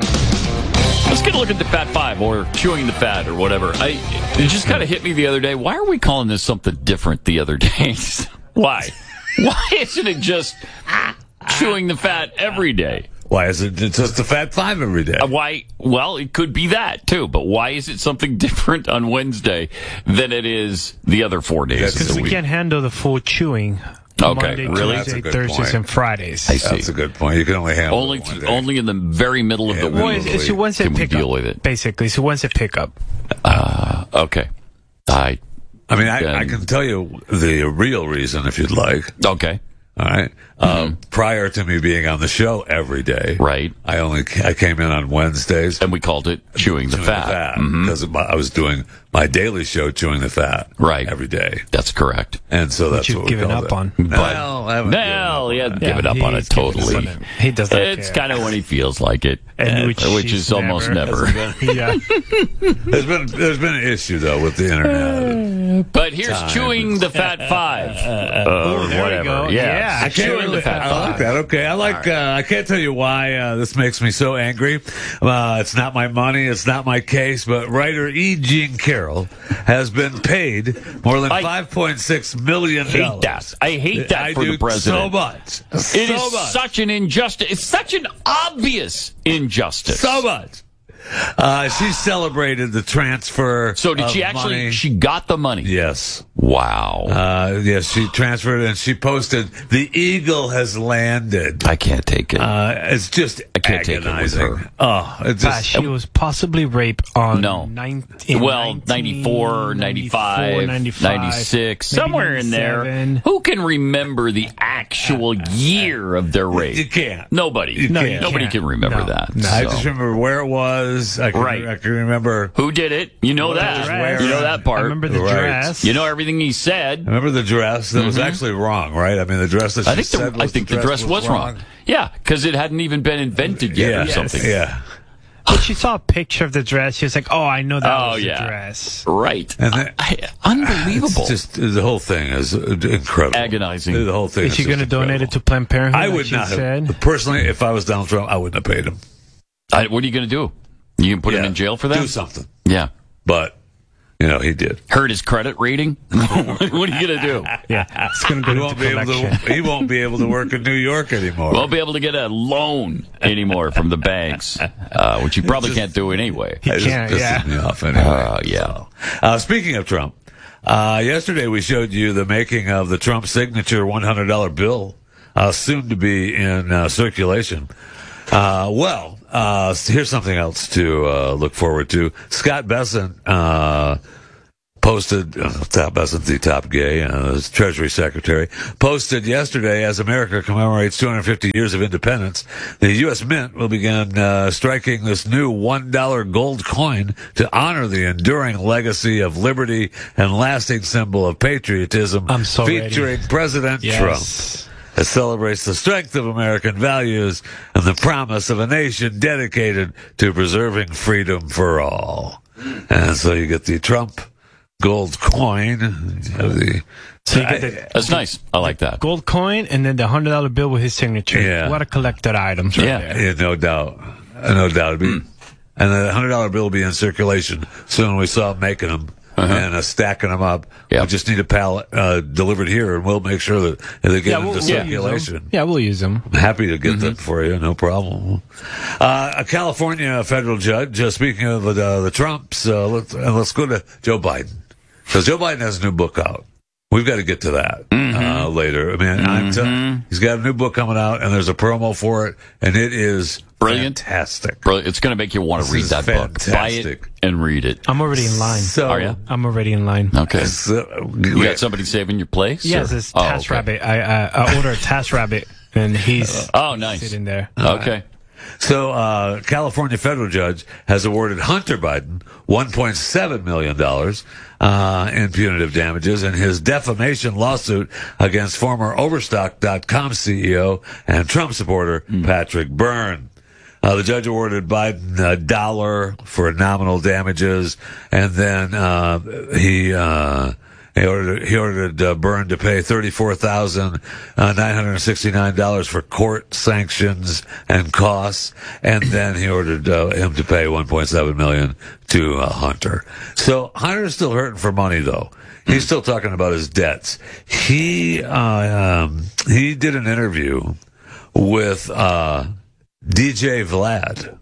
Let's get a look at the Fat Five, or chewing the fat, or whatever. I It just kind of hit me the other day. Why are we calling this something different the other day? Why? Why isn't it just chewing the fat every day? Why is it just the Fat Five every day? Uh, why? Well, it could be that, too. But why is it something different on Wednesday than it is the other four days? Because we can't handle the full chewing. Okay, Monday, really? Tuesday, Thursdays, point. and Fridays. I see. That's a good point. You can only handle only it one to, day. only in the very middle of yeah, the week. Well, it's, it's a Wednesday can we pickup, deal with it? Basically, it's a Wednesday pickup. Uh, okay. I. I mean, I, I can tell you the real reason if you'd like. Okay. All right. Mm-hmm. Um, prior to me being on the show every day, right? I only I came in on Wednesdays, and we called it chewing the chewing fat, the fat mm-hmm. because I was doing my daily show, chewing the fat, right, every day. That's correct. And so that's Which what you've we given called up it. on. No, But, I haven't no, he hasn't Yeah, given up on it totally. He doesn't. It's kind of when he feels like it, and which, which is almost never. yeah. There's been there's been an issue though with the internet. But here's Time. chewing the Fat Five, uh, oh, there whatever. we go. Yeah, Yeah, I can't chewing really, the Fat I Five. like that. Okay, I like. Uh, I can't tell you why uh, this makes me so angry. Uh, it's not my money. It's not my case. But writer E. Jean Carroll has been paid more than I five point six million dollars. Hate that. I hate that I for do the president. so much. It so is much. such an injustice. It's such an obvious injustice. So much. Uh, she celebrated the transfer. So did of she actually? money. She got the money. Yes. Wow. Uh, yes, she transferred and she posted, "The eagle has landed." I can't take it. Uh, it's just I can't take it with agonizing. her. Oh, it's Uh, just. she was possibly raped on No. nineteen, Well, ninety-four, ninety-five, ninety-six, somewhere in there. ninety-seven. Who can remember the actual year of their rape? You can't. Nobody. You No, can't. you Nobody can't. can remember No. that. No. I So. just remember where it was. I can, Right. I can remember. Who did it? You know that. dress. You know that part. I remember the Right. dress. You know everything he said. I remember the dress. That was actually wrong, right? I mean, the dress that she I think said the, was I think the dress, was wrong. Yeah, because it hadn't even been invented yet Yeah, or something. yeah. But she saw a picture of the dress. She was like, "Oh, I know that Oh, was yeah. the dress." Right. And then, I, unbelievable. it's just the whole thing is incredible, Agonizing. The whole thing. Is she going to donate it to Planned Parenthood? I like would she not said? have. Personally, if I was Donald Trump, I wouldn't have paid him. I, what are you going to do? You can put him Yeah. in jail for that? Do something. Yeah. But You know, he did. Hurt his credit rating? What are you going to do? Yeah, it's going to go won't be able to. He won't be able to work in New York anymore. Won't be able to get a loan anymore from the banks, uh, which you probably just, can't do anyway. He can't, just yeah. Me off anyway. Uh, yeah. So. Uh, speaking of Trump, uh, yesterday we showed you the making of the Trump signature one hundred dollar bill, uh, soon to be in uh, circulation. Uh, well, uh, here's something else to uh, look forward to. Scott Bessent uh, posted, uh, Scott Bessent, the top gay, uh, Treasury Secretary, posted yesterday, as America commemorates two hundred fifty years of independence, the U S Mint will begin uh, striking this new one dollar gold coin to honor the enduring legacy of liberty and lasting symbol of patriotism, I'm so featuring ready. President Yes. Trump. It celebrates the strength of American values and the promise of a nation dedicated to preserving freedom for all. And so you get the Trump gold coin. You have the, So you get the, That's nice. I like that. Gold coin and then the one hundred dollar bill with his signature. Yeah. What a collected items right Yeah. there. yeah, no doubt. No doubt. It'd be, Mm. And the one hundred dollar bill will be in circulation soon. We saw him making them. Uh-huh. And uh, stacking them up. Yep. We just need a pallet uh, delivered here, and we'll make sure that they get Yeah, into we'll, we'll circulation. use them. Yeah, we'll use them. I'm happy to get Mm-hmm. them for you, no problem. Uh, a California federal judge, uh, speaking of uh, the Trumps, uh, let's, uh, let's go to Joe Biden. Because Joe Biden has a new book out. We've got to get to that Mm-hmm. uh, later. I mean, I'm telling he's got a new book coming out, and there's a promo for it, and it is Brilliant. fantastic. Brilliant. It's going to make you want to This read is that book. Buy it fantastic. and read it. I'm already in line. So, Are you? I'm already in line. Okay. So, You got somebody saving your place? Yes, or- it's Oh, Task okay. Rabbit. I, I I ordered a Task Rabbit, and he's Oh, nice. sitting there. Okay. So, uh, California federal judge has awarded Hunter Biden one point seven million dollars uh, in punitive damages in his defamation lawsuit against former Overstock dot com C E O and Trump supporter Patrick Byrne. Uh, the judge awarded Biden a dollar for nominal damages, and then uh, he uh, he ordered he ordered uh, Byrne to pay thirty-four thousand nine hundred sixty-nine dollars for court sanctions and costs, and then he ordered uh, him to pay one point seven million dollars to uh, Hunter. So Hunter's still hurting for money, though. He's still talking about his debts. He uh, um, he did an interview with uh, D J Vlad.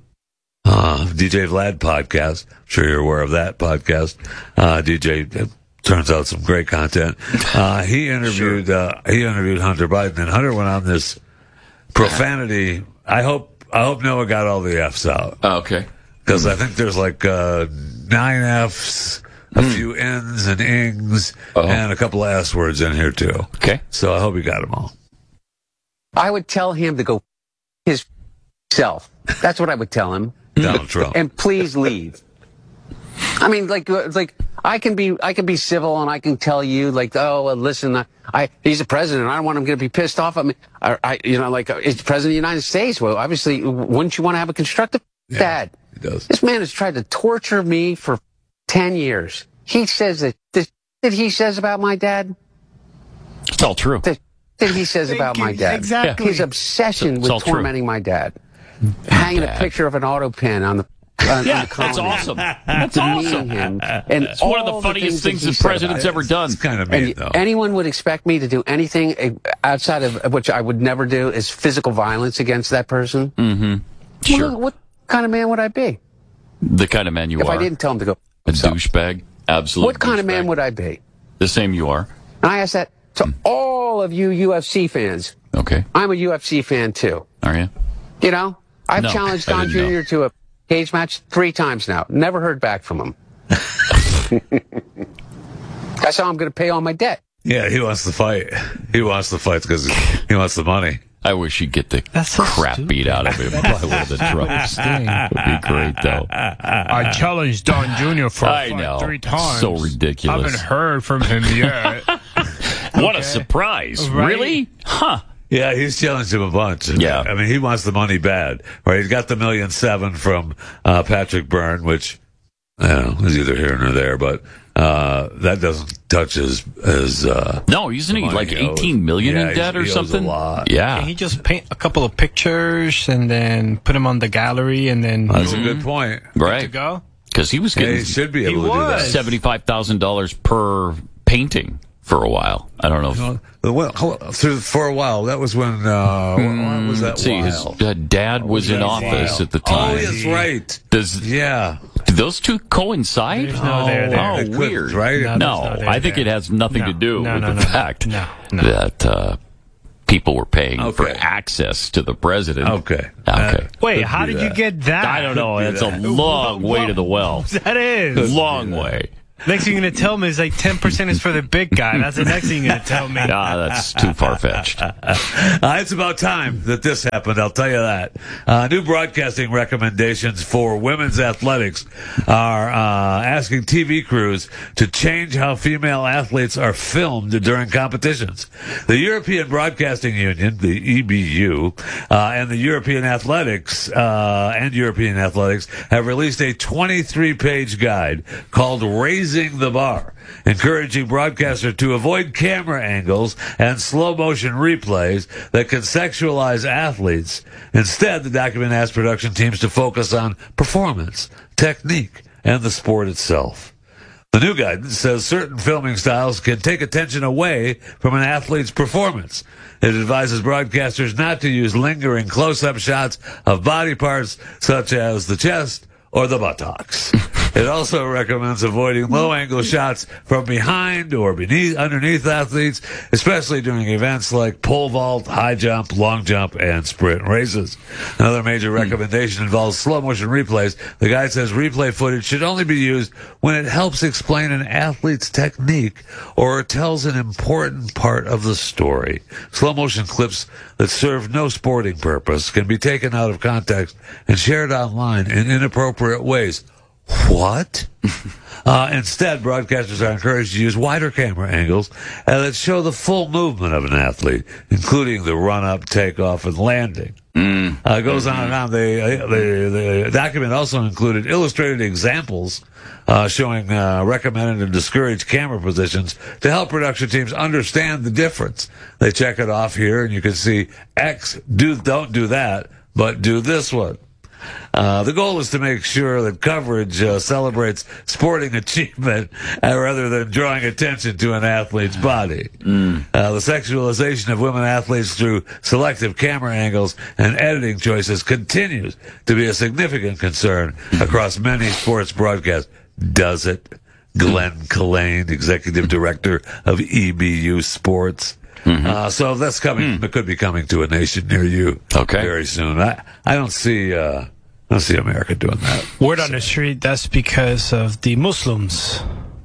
Uh, D J Vlad podcast. I'm sure you're aware of that podcast. Uh, D J uh, turns out some great content. Uh, he interviewed uh, he interviewed Hunter Biden, and Hunter went on this profanity. I hope I hope Noah got all the F's out. Oh, okay. Because I think there's like uh, nine F's, a few N's and ings, Uh-huh. and a couple of S words in here too. Okay. So I hope he got them all. I would tell him to go his self. That's what I would tell him. Donald Trump. And please leave. I mean, like, uh, like I can be, I can be civil, and I can tell you, like, oh, well, listen, I, I, he's a president. I don't want him to be pissed off at me. I, I you know, like, uh, he's the president of the United States. Well, obviously, wouldn't you want to have a constructive Yeah, dad? he does. This man has tried to torture me for ten years. He says that this that he says about my dad. It's all true. That, that he says about my dad. Exactly. His obsession It's with all true. tormenting my dad. Hanging Dad. a picture of an auto pen on the on, Yeah, on the that's colony. awesome. That's Demeaning awesome. him. And It's one of the all funniest things that he the said president's about it. ever done. It's kind of mean, And though. anyone would expect me to do anything uh, outside of which I would never do is physical violence against that person. Mm-hmm. Sure. What, what kind of man would I be The kind of man you if are. I didn't tell him to go? A douchebag. Absolute What kind of man douchebag. would I be? The same you are. And I ask that to Hmm. all of you U F C fans. Okay. I'm a U F C fan too. Are you? You know, I've No, challenged I Don didn't know. Junior to a cage match three times now. Never heard back from him. That's how I'm going to pay all my debt. Yeah, he wants to fight. He wants to fight because he wants the money. I wish he'd get the That's so crap stupid. beat out of him by one of the Trumps. Would be great, though. I challenged Don Junior for a I fight know. three times. So ridiculous. Haven't heard from him yet. What a surprise. Right. Really? Huh. Yeah, he's challenged him a bunch. Yeah. I mean, he wants the money bad. Right? He's got the million seven from uh, Patrick Byrne, which I don't know, is either here or there, but uh, that doesn't touch his his. Uh, No, isn't he money like he owes. eighteen million Yeah, in debt or he owes something? A lot. Yeah. Can he just paint a couple of pictures and then put them on the gallery and then That's a good point. to Right. go? because he was getting Yeah, he should be able He to do that. was. seventy-five thousand dollars per painting for a while. I don't know. If, Well, well, hold- so for a while, that was when, uh, when was that let's see, his while? uh, dad was in office at the time. Oh, that's right. Does Yeah. do those two coincide? There's no there there. Oh, They couldn't, weird. right? No, No, there's no there I think there. it has nothing No, to do no, with no, the no, fact no, no. that uh, people were paying for Okay. access to the president. Okay. Okay. Wait, Could how be did you that. get that? I don't know. It's a that. long way to the well. That is. Long way. Next thing you're going to tell me is like ten percent is for the big guy. That's the next thing you're going to tell me. Ah, that's too far-fetched. Uh, it's about time that this happened, I'll tell you that. Uh, new broadcasting recommendations for women's athletics are uh, asking T V crews to change how female athletes are filmed during competitions. The European Broadcasting Union, the E B U, uh, and the European Athletics uh, and European Athletics have released a twenty-three page guide called Raising the Bar, encouraging broadcasters to avoid camera angles and slow motion replays that can sexualize athletes. Instead, the document asks production teams to focus on performance, technique, and the sport itself. The new guidance says certain filming styles can take attention away from an athlete's performance. It advises broadcasters not to use lingering close-up shots of body parts such as the chest or the buttocks. It also recommends avoiding low-angle shots from behind or beneath, underneath athletes, especially during events like pole vault, high jump, long jump, and sprint races. Another major recommendation involves slow-motion replays. The guide says replay footage should only be used when it helps explain an athlete's technique or tells an important part of the story. Slow-motion clips that serve no sporting purpose can be taken out of context and shared online in inappropriate ways. What? uh, instead, broadcasters are encouraged to use wider camera angles uh, that show the full movement of an athlete, including the run-up, takeoff, and landing. Mm. Uh, it goes on and on. The, the, the document also included illustrated examples uh, showing uh, recommended and discouraged camera positions to help production teams understand the difference. They check it off here, and you can see X, do, don't do that, but do this one. Uh, the goal is to make sure that coverage uh, celebrates sporting achievement uh, rather than drawing attention to an athlete's body. Mm. Uh, the sexualization of women athletes through selective camera angles and editing choices continues to be a significant concern across many sports broadcasts. Does it? Glenn Collane, executive director of E B U Sports. Mm-hmm. Uh, so that's coming. Mm. It could be coming to a nation near you. Okay. Very soon. I I don't see uh, I don't see America doing that. Word on the street, that's because of the Muslims.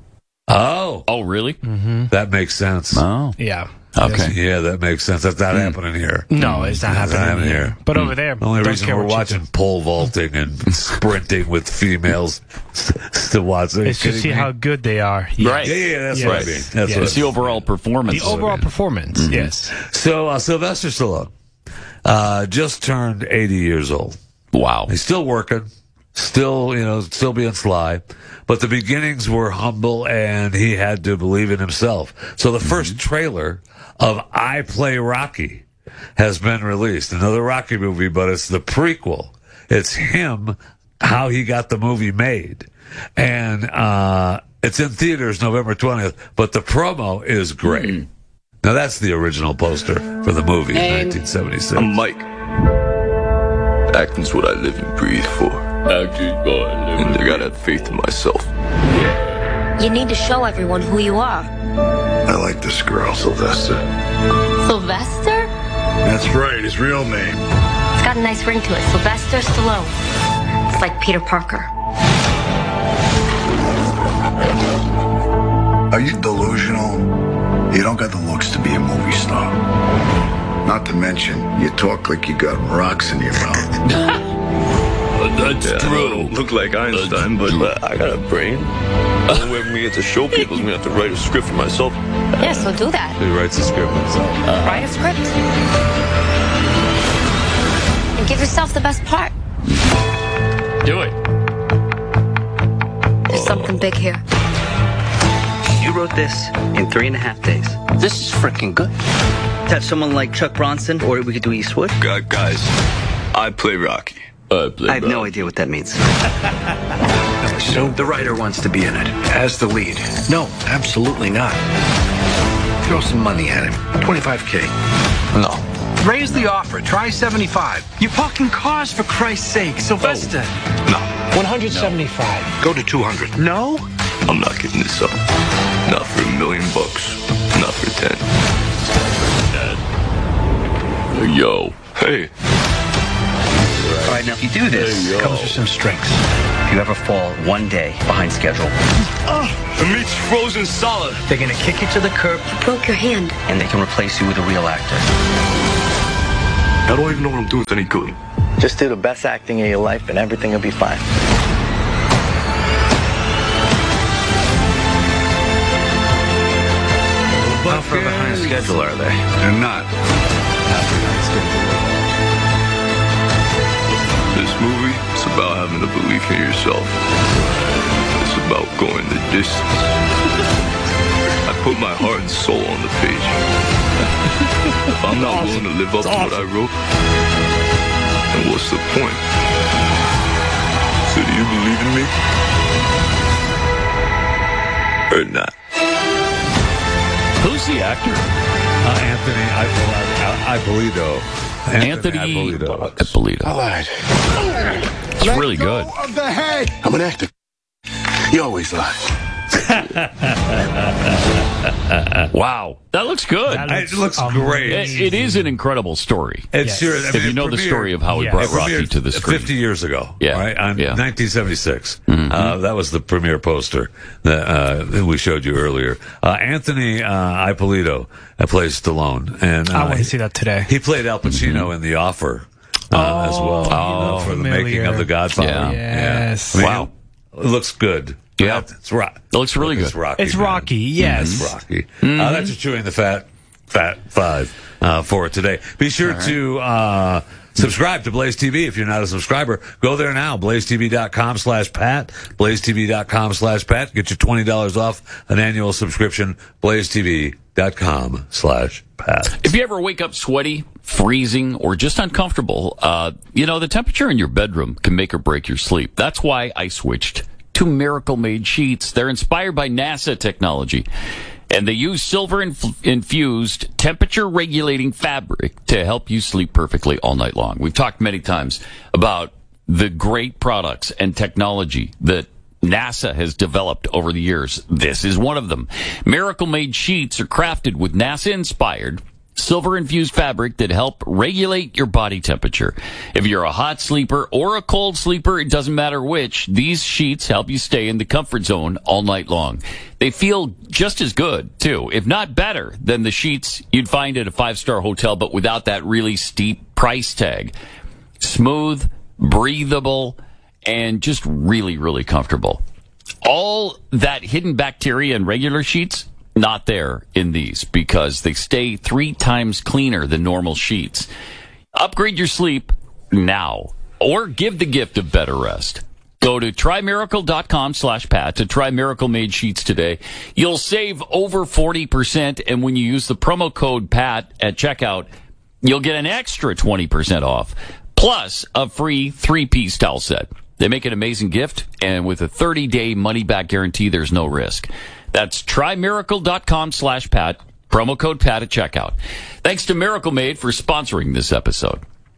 Oh. Oh, really? Mm-hmm. That makes sense. Oh. Yeah. Okay. Yeah, that makes sense. That's not mm. happening here. No, it's not That's happening, not happening here. here. But Mm. over there, the only don't reason care we're what you watching do. pole vaulting and sprinting with females to watch it. It's to see how good they are. Yes. Right. Yeah, yeah, that's yes. what I mean. That's yes. what It's the overall performance. The overall performance, Mm-hmm. yes. So uh, Sylvester Stallone uh, just turned eighty years old. Wow. He's still working, still, you know, still being sly, but the beginnings were humble and he had to believe in himself. So the first trailer of I Play Rocky has been released. Another Rocky movie, but it's the prequel. It's him, how he got the movie made. And uh, it's in theaters November twentieth, but the promo is great. Mm. Now, that's the original poster for the movie in nineteen seventy-six. I'm Mike. Acting's what I live and breathe for. Acting's what I live and I gotta have faith in myself. You need to show everyone who you are. I like this girl, Sylvester. Sylvester? That's right, his real name. It's got a nice ring to it. Sylvester Stallone. It's like Peter Parker. Are you delusional? You don't got the looks to be a movie star. Not to mention, you talk like you got rocks in your mouth. That's yeah, true. I don't look like Einstein, but uh, I got a brain. The only way for me to get to show people is me to have to write a script for myself. Yeah, so do that. He writes a script himself. Uh, write a script. And give yourself the best part. Do it. There's something big here. You wrote this in three and a half days. This is freaking good. To have someone like Chuck Bronson, or we could do Eastwood. God, guys, I play Rocky. Uh, blah, I have no idea what that means. So the writer wants to be in it as the lead. No, absolutely not. Throw some money at him. twenty-five K. No. Raise the offer. Try seventy-five. You're parking cars, for Christ's sake. Sylvester. No. one hundred seventy-five. Go to two hundred. No? I'm not getting this up. Not for a million bucks. Not for ten. Dad. Yo. Hey. All right, now if you do this, It comes with some strings. if you ever fall one day behind schedule, Oh, the meat's frozen solid. they're gonna kick you to the curb. You broke your hand. And they can replace you with a real actor. I don't even know what I'm doing any good. Just do the best acting of your life and everything will be fine. How far behind schedule are they? They're not. This movie is about having a belief in yourself. It's about going the distance. I put my heart and soul on the page. If I'm not willing to live up to what I wrote, then what's the point? So do you believe in me? Or not? Who's the actor? Uh, Anthony Ippolito. Anthony Ippolito. Ippolito. I lied. It's really good. Of the head. I'm an actor. You always lie. Wow, that looks good. That looks It looks great. It, it is an incredible story. It's sure. I mean, if you it know the premiered- story of how he yeah. brought It Rocky premiered to the screen. fifty years ago. Yeah. Right? On Yeah. nineteen seventy-six. Mhm. Uh, that was the premiere poster that, uh, that we showed you earlier. Uh, Anthony uh, Ippolito uh, plays Stallone. And uh, I want to see that today. He played Al Pacino in The Offer uh, as well. you know, for the making of The Godfather. Yeah. Yes. I mean, Wow. It looks good. Yeah. It's rock. It looks really It's good. Rocky. It's man. Rocky, yes. It's Rocky. Uh, that's your chewing the fat, fat five uh, for today. Be sure to uh, subscribe to Blaze T V if you're not a subscriber. Go there now. BlazeTV.com slash Pat. BlazeTV.com slash Pat. Get your twenty dollars off an annual subscription. BlazeTV.com slash Pat. If you ever wake up sweaty, freezing, or just uncomfortable, uh, you know, the temperature in your bedroom can make or break your sleep. That's why I switched to Miracle Made Sheets. They're inspired by NASA technology, and they use silver inf- infused temperature regulating fabric to help you sleep perfectly all night long. We've talked many times about the great products and technology that NASA has developed over the years. This is one of them. Miracle Made Sheets are crafted with NASA inspired silver infused fabric that help regulate your body temperature. If you're a hot sleeper or a cold sleeper, it doesn't matter which, these sheets help you stay in the comfort zone all night long. They feel just as good, too, if not better, than the sheets you'd find at a five-star hotel, but without that really steep price tag. Smooth, breathable, and just really, really comfortable. All that hidden bacteria in regular sheets, not there in these, because they stay three times cleaner than normal sheets. Upgrade your sleep now, or give the gift of better rest. Go to trymiracle.com slash Pat to try Miracle Made Sheets today. You'll save over forty percent, and when you use the promo code Pat at checkout, you'll get an extra twenty percent off, plus a free three-piece towel set. They make an amazing gift, and with a thirty-day money-back guarantee, there's no risk. That's trymiracle.com slash Pat, promo code Pat at checkout. Thanks to Miracle Made for sponsoring this episode.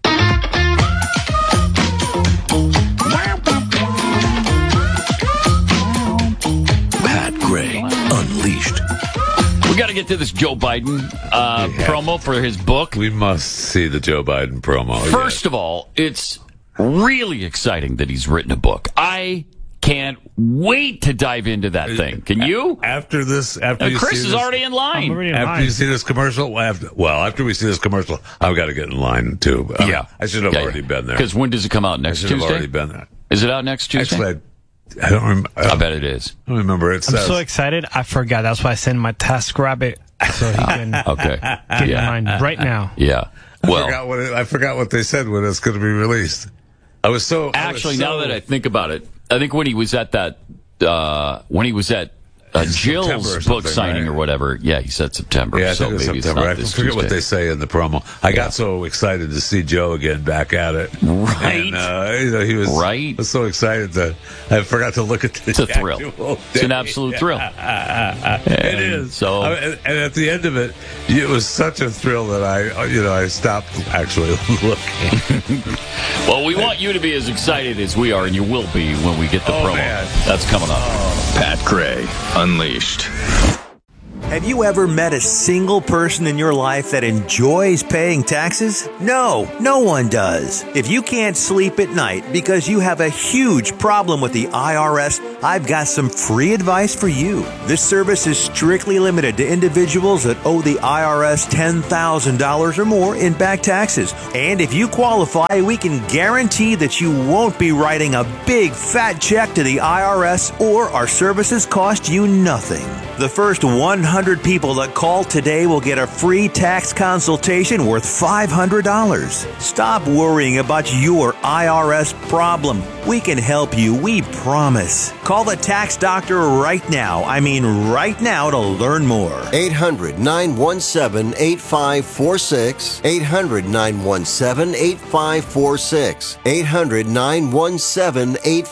Pat Gray Unleashed. We got to get to this Joe Biden uh, promo for his book. We must see the Joe Biden promo. First of all, it's really exciting that he's written a book. I can't wait to dive into that thing. Can you? After this, after Uh, you Chris see is this, already in line. already in after line. you see this commercial, well, after, well, after we see this commercial, I've got to get in line too. Uh, Yeah. I should have Yeah, already yeah. been there. Because when does it come out? I Next should have Tuesday? already been there. Is it out next Tuesday? Actually, I, I don't remember. I bet it is. I don't remember. It I'm says. so excited. I forgot. That's why I sent my task rabbit so he can Okay. get Yeah. in line right now. Yeah. I Well, forgot what it, I forgot what they said when it's going to be released. I was so I was actually, so- now that I think about it, I think when he was at that, uh, when he was at uh, September or Jill's something, book signing right? or whatever. Yeah, he said September. Yeah, I so think it's maybe September. I it's not this forget what Tuesday. they say in the promo. I got so excited to see Joe again back at it. Right. And, uh, you know, he was, right. was so excited that I forgot to look at the It's a thrill. actual It's an day. absolute thrill. It is. So, I mean, and, and at the end of it, it was such a thrill that I, you know, I stopped actually looking. well, we want you to be as excited as we are, and you will be when we get the Oh, promo. man. That's coming up. Pat Gray Unleashed. Have you ever met a single person in your life that enjoys paying taxes? No, no one does. If you can't sleep at night because you have a huge problem with the I R S, I've got some free advice for you. This service is strictly limited to individuals that owe the I R S ten thousand dollars or more in back taxes. And if you qualify, we can guarantee that you won't be writing a big fat check to the I R S, or our services cost you nothing. The first one hundred people that call today will get a free tax consultation worth five hundred dollars. Stop worrying about your I R S problem. We can help you, we promise. Call the tax doctor right now. I mean right now to learn more. eight hundred, nine one seven, eight five four six. eight hundred, nine one seven, eight five four six. eight hundred, nine one seven, eight